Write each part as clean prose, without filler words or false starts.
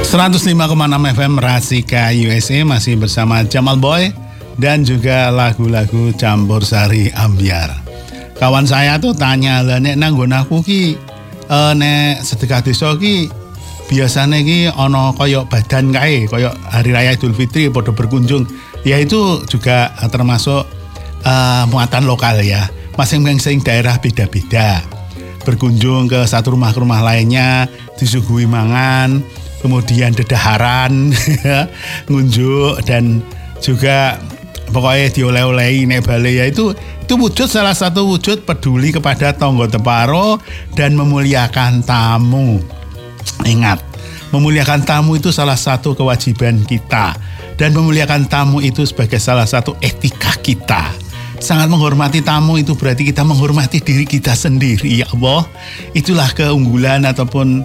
105,6 FM Rasika USA masih bersama Jamal Boy dan juga lagu-lagu campur sari ambyar. Kawan saya tuh tanya, lah nek nanggon aku ki nek sedekah desa ki biasane ki ana koyo badan kae, koyo hari raya Idul Fitri padha berkunjung. Ya itu juga termasuk muatan lokal ya. Masing-masing daerah beda-beda. Berkunjung ke satu rumah ke rumah lainnya, disuguhi mangan, kemudian dedaharan, ngunjuk dan juga pokoknya dioleh-olehi nek bale ya itu wujud salah satu wujud peduli kepada tonggo teparo dan memuliakan tamu. Ingat, memuliakan tamu itu salah satu kewajiban kita dan memuliakan tamu itu sebagai salah satu etika kita. Sangat menghormati tamu itu berarti kita menghormati diri kita sendiri, ya Allah. Itulah keunggulan ataupun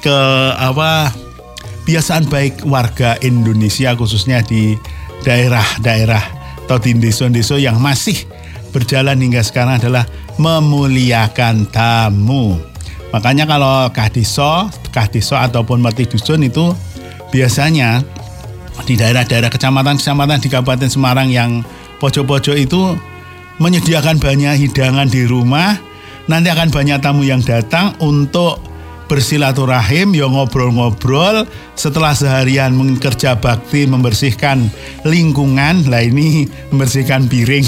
kebiasaan baik warga Indonesia khususnya di daerah-daerah atau di desa-desa yang masih berjalan hingga sekarang adalah memuliakan tamu. Makanya kalau kahdiso ataupun merti dusun itu biasanya di daerah-daerah kecamatan-kecamatan di Kabupaten Semarang yang pojok-pojok itu menyediakan banyak hidangan di rumah. Nanti akan banyak tamu yang datang untuk bersilaturahim, ya ngobrol-ngobrol setelah seharian kerja bakti membersihkan lingkungan. Lah ini membersihkan piring.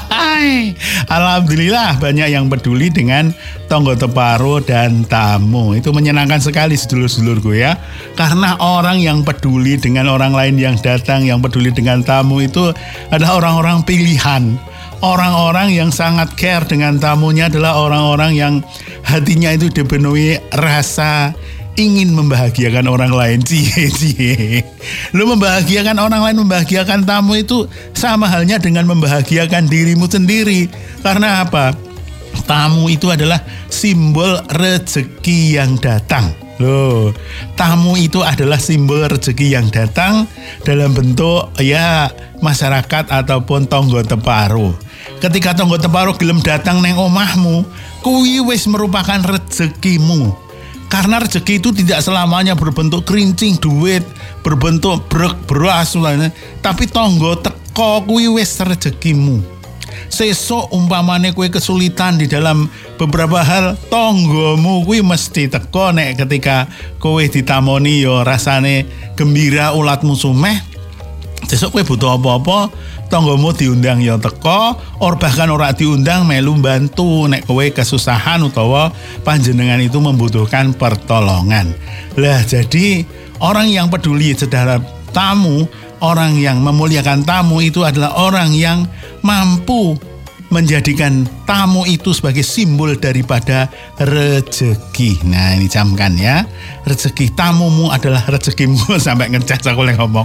Alhamdulillah banyak yang peduli dengan tonggo teparo dan tamu. Itu menyenangkan sekali sedulur-sedulurku ya. Karena orang yang peduli dengan orang lain yang datang, yang peduli dengan tamu itu adalah orang-orang pilihan. Orang-orang yang sangat care dengan tamunya adalah orang-orang yang hatinya itu dipenuhi rasa ingin membahagiakan orang lain. Cie. Lu membahagiakan orang lain, membahagiakan tamu itu sama halnya dengan membahagiakan dirimu sendiri. Karena apa? Tamu itu adalah simbol rezeki yang datang. Loh, tamu itu adalah simbol rezeki yang datang dalam bentuk ya masyarakat ataupun tonggo teparo. Ketika tonggo teparo gelem datang neng omahmu, kuwi wis merupakan rezekimu. Karena rezeki itu tidak selamanya berbentuk kerincing duit, berbentuk beras, tapi tonggo teko kuwi wis rezekimu. Sesuk umpamane kowe kesulitan di dalam beberapa hal, tonggomu kuwi mesti teko nek ketika kowe ditamoni yo rasane gembira ulatmu sumeh. Sesuk kowe butuh apa-apa, tonggomu diundang ya teko, bahkan ora diundang melu bantu nek kowe kesusahan utawa panjenengan itu membutuhkan pertolongan. Lah jadi orang yang peduli terhadap tamu, orang yang memuliakan tamu itu adalah orang yang mampu menjadikan tamu itu sebagai simbol daripada rezeki. Nah ini camkan ya, rezeki tamumu adalah rezekimu. Sampai ngecas aku yang ngomong.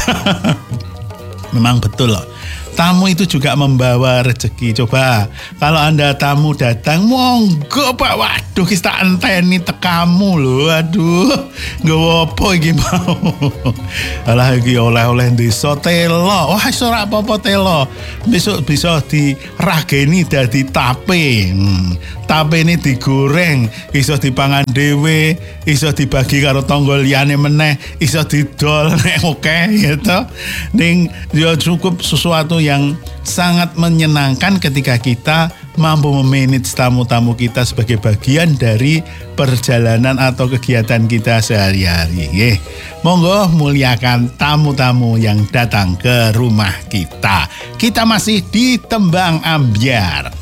Memang betul loh. Tamu itu juga membawa rezeki. Coba kalau Anda tamu datang, monggo Pak, waduh kita enteni tekamu loh. Aduh, nggawa apa iki mau. Alah iki oleh-oleh desa telo. Wah iso ora apa-apa telo. Besok bisa dirageni dadi tape. Tape ini digoreng, iso dipangan dhewe, iso dibagi karo tangga liyane meneh, iso didol nek oke gitu. Ning ya cukup sesuatu yang sangat menyenangkan ketika kita mampu memanage tamu-tamu kita sebagai bagian dari perjalanan atau kegiatan kita sehari-hari. Monggo muliakan tamu-tamu yang datang ke rumah kita. Kita masih di Tembang Ambyar.